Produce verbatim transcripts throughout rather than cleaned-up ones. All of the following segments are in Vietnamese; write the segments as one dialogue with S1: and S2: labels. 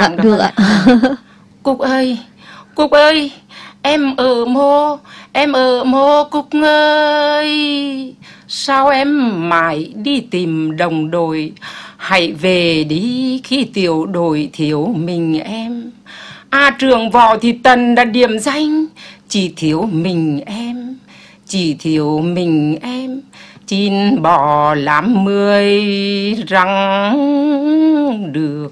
S1: Dạ, được ạ.
S2: Cúc ơi, Cúc ơi, em ở mô, em ở mô Cúc ơi. Sao em mãi đi tìm đồng đội, hãy về đi khi tiểu đội thiếu mình em. À trường Võ Thị Tần đã điểm danh, chỉ thiếu mình em, chỉ thiếu mình em. Chín bò làm mười răng được.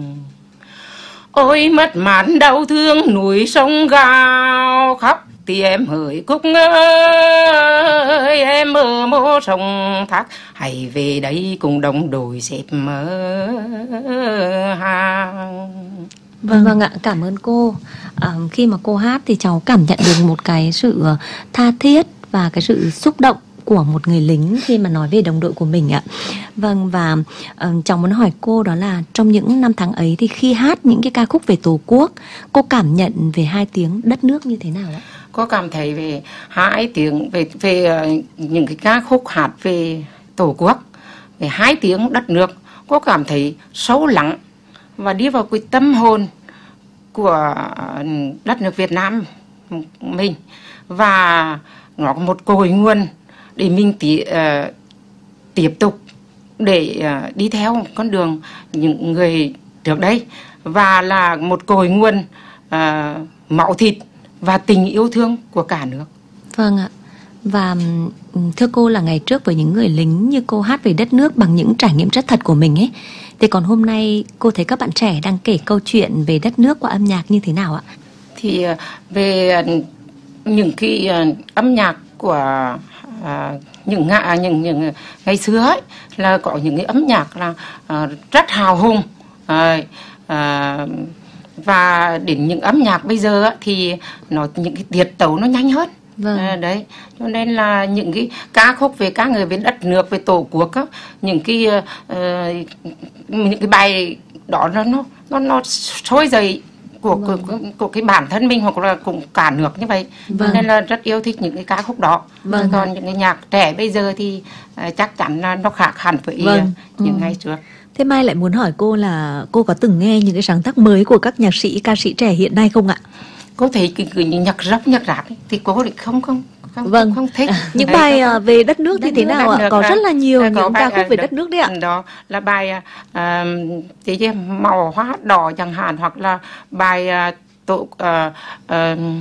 S2: Ôi mất mát đau thương núi sông gào khóc thì em hỡi Cúc ơi, em ở mô sông Thác, hãy về đây cùng đồng đội xếp mơ hàng.
S1: Vâng, vâng ạ, cảm ơn cô. À, khi mà cô hát thì cháu cảm nhận được một cái sự tha thiết và cái sự xúc động của một người lính khi mà nói về đồng đội của mình ạ. Vâng, và uh, cháu muốn hỏi cô đó là trong những năm tháng ấy thì khi hát những cái ca khúc về Tổ quốc, cô cảm nhận về hai tiếng đất nước như thế nào ạ?
S2: Cô cảm thấy về hai tiếng về về uh, những cái ca khúc hát về Tổ quốc, về hai tiếng đất nước, cô cảm thấy sâu lắng và đi vào cái tâm hồn của đất nước Việt Nam mình, và nó có một cội nguồn để mình tí, uh, tiếp tục để uh, đi theo con đường những người trước đây, và là một cội nguồn uh, máu thịt và tình yêu thương của cả nước.
S1: Vâng ạ. Và thưa cô là ngày trước với những người lính như cô hát về đất nước bằng những trải nghiệm rất thật của mình ấy, thì còn hôm nay cô thấy các bạn trẻ đang kể câu chuyện về đất nước qua âm nhạc như thế nào ạ?
S2: Thì về những cái âm nhạc của uh, những ngạ những những ngày xưa ấy, là có những cái âm nhạc là uh, rất hào hùng, uh, uh, và đến những âm nhạc bây giờ ấy, thì nó những cái tiết tấu nó nhanh hơn.
S1: Vâng.
S2: À, đấy, cho nên là những cái ca khúc về ca ngợi về đất nước, về tổ quốc á, những cái uh, những cái bài đó nó nó nó nó trỗi dậy của, vâng. của của cái bản thân mình hoặc là cũng cả nước như vậy.
S1: Vâng.
S2: Cho nên là rất yêu thích những cái ca khúc đó.
S1: Vâng.
S2: Còn những cái nhạc trẻ bây giờ thì uh, chắc chắn là nó khác hẳn với
S3: vâng.
S2: những
S3: ừ.
S2: ngày trước.
S3: Thế Mai lại muốn hỏi cô là cô có từng nghe những cái sáng tác mới của các nhạc sĩ, ca sĩ trẻ hiện nay không ạ?
S2: Cô thấy cái, cái nhạc rock, nhạc rap ấy, thì cô thì không không không
S3: vâng.
S2: không thích.
S3: Những
S2: đấy,
S3: bài
S2: không,
S3: về đất nước
S2: đất
S3: thì thế
S2: nước,
S3: nào ạ? Có rất là nhiều
S2: à,
S3: những
S2: bài,
S3: ca khúc về đất nước đấy ạ.
S2: Đó là bài uh, cái gì màu hoa đỏ chẳng hạn, hoặc là bài uh, tổ uh, uh,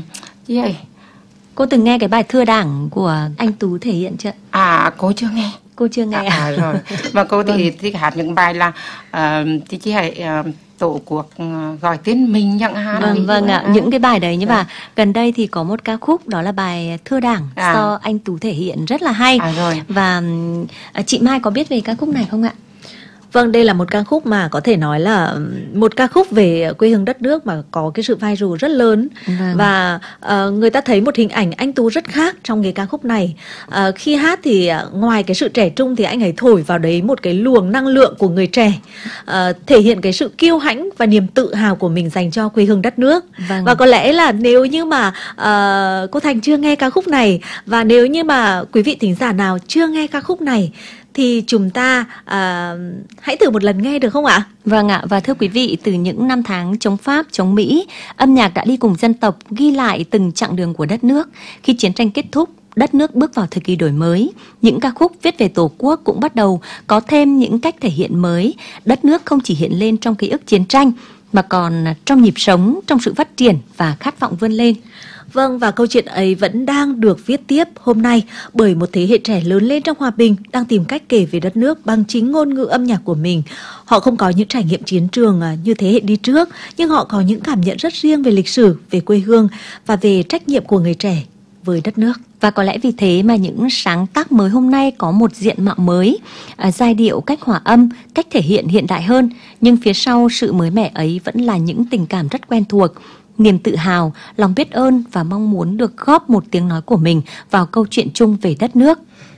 S2: gì vậy?
S1: Cô từng nghe cái bài Thưa Đảng của anh Tú thể hiện chưa?
S2: À, cô chưa nghe.
S1: Cô chưa nghe
S2: à? À rồi. Và cô thì vâng. thích hát những bài là uh, thì chỉ hay uh, tổ cuộc uh, gọi tên mình chẳng hạn.
S1: Vâng, vâng ạ, à. Những cái bài đấy. Nhưng mà gần đây thì có một ca khúc đó là bài Thưa Đảng à. do anh Tú thể hiện rất là hay.
S2: À rồi.
S1: Và uh, chị Mai có biết về ca khúc này không ạ?
S3: Vâng, đây là một ca khúc mà có thể nói là một ca khúc về quê hương đất nước mà có cái sự viral rất lớn. Vâng. Và uh, người ta thấy một hình ảnh anh Tú rất khác trong cái ca khúc này. Uh, khi hát thì uh, ngoài cái sự trẻ trung thì anh ấy thổi vào đấy một cái luồng năng lượng của người trẻ, uh, thể hiện cái sự kiêu hãnh và niềm tự hào của mình dành cho quê hương đất nước. Vâng. Và có lẽ là nếu như mà uh, cô Thành chưa nghe ca khúc này, và nếu như mà quý vị thính giả nào chưa nghe ca khúc này thì chúng ta à, hãy thử một lần nghe được không ạ?
S1: Vâng ạ, và thưa quý vị, từ những năm tháng chống Pháp, chống Mỹ, âm nhạc đã đi cùng dân tộc ghi lại từng chặng đường của đất nước. Khi chiến tranh kết thúc, đất nước bước vào thời kỳ đổi mới, những ca khúc viết về Tổ quốc cũng bắt đầu có thêm những cách thể hiện mới. Đất nước không chỉ hiện lên trong ký ức chiến tranh, mà còn trong nhịp sống, trong sự phát triển và khát vọng vươn lên.
S3: Vâng, và câu chuyện ấy vẫn đang được viết tiếp hôm nay bởi một thế hệ trẻ lớn lên trong hòa bình, đang tìm cách kể về đất nước bằng chính ngôn ngữ âm nhạc của mình. Họ không có những trải nghiệm chiến trường như thế hệ đi trước, nhưng họ có những cảm nhận rất riêng về lịch sử, về quê hương và về trách nhiệm của người trẻ với đất nước.
S1: Và có lẽ vì thế mà những sáng tác mới hôm nay có một diện mạo mới, à, giai điệu, cách hòa âm, cách thể hiện hiện đại hơn. Nhưng phía sau sự mới mẻ ấy vẫn là những tình cảm rất quen thuộc, niềm tự hào, lòng biết ơn và mong muốn được góp một tiếng nói của mình vào câu chuyện chung về đất nước.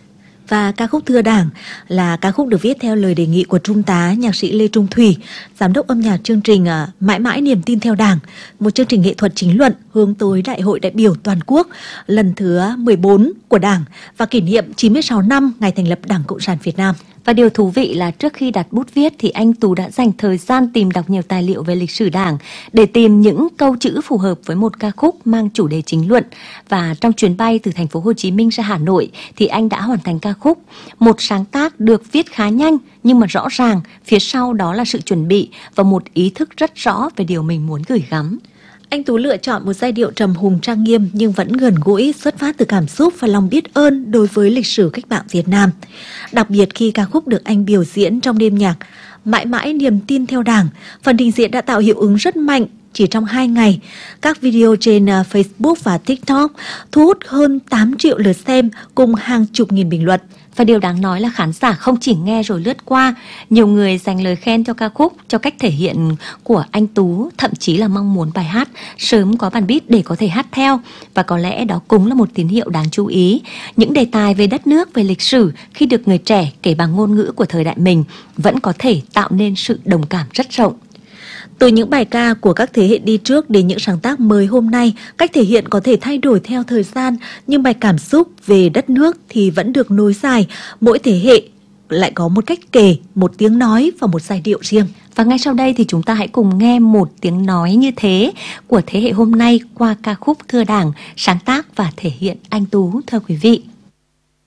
S3: Và ca khúc Thưa Đảng là ca khúc được viết theo lời đề nghị của Trung tá nhạc sĩ Lê Trung Thủy, giám đốc âm nhạc chương trình Mãi mãi niềm tin theo Đảng, một chương trình nghệ thuật chính luận hướng tới Đại hội đại biểu toàn quốc lần thứ mười bốn của Đảng và kỷ niệm chín mươi sáu năm ngày thành lập Đảng Cộng sản Việt Nam.
S1: Và điều thú vị là trước khi đặt bút viết thì anh Tú đã dành thời gian tìm đọc nhiều tài liệu về lịch sử Đảng để tìm những câu chữ phù hợp với một ca khúc mang chủ đề chính luận. Và trong chuyến bay từ thành phố Hồ Chí Minh ra Hà Nội thì anh đã hoàn thành ca khúc, một sáng tác được viết khá nhanh nhưng mà rõ ràng, phía sau đó là sự chuẩn bị và một ý thức rất rõ về điều mình muốn gửi gắm.
S3: Anh Tú lựa chọn một giai điệu trầm hùng trang nghiêm nhưng vẫn gần gũi, xuất phát từ cảm xúc và lòng biết ơn đối với lịch sử cách mạng Việt Nam. Đặc biệt khi ca khúc được anh biểu diễn trong đêm nhạc Mãi mãi niềm tin theo Đảng, phần trình diễn đã tạo hiệu ứng rất mạnh. Chỉ trong hai ngày, các video trên Facebook và TikTok thu hút hơn tám triệu lượt xem cùng hàng chục nghìn bình luận.
S1: Và điều đáng nói là khán giả không chỉ nghe rồi lướt qua, nhiều người dành lời khen cho ca khúc, cho cách thể hiện của anh Tú, thậm chí là mong muốn bài hát sớm có bản beat để có thể hát theo. Và có lẽ đó cũng là một tín hiệu đáng chú ý. Những đề tài về đất nước, về lịch sử khi được người trẻ kể bằng ngôn ngữ của thời đại mình vẫn có thể tạo nên sự đồng cảm rất rộng.
S3: Từ những bài ca của các thế hệ đi trước đến những sáng tác mới hôm nay, cách thể hiện có thể thay đổi theo thời gian, nhưng bài cảm xúc về đất nước thì vẫn được nối dài. Mỗi thế hệ lại có một cách kể, một tiếng nói và một giai điệu riêng.
S1: Và ngay sau đây thì chúng ta hãy cùng nghe một tiếng nói như thế của thế hệ hôm nay qua ca khúc Thưa Đảng, sáng tác và thể hiện anh Tú, thưa quý vị.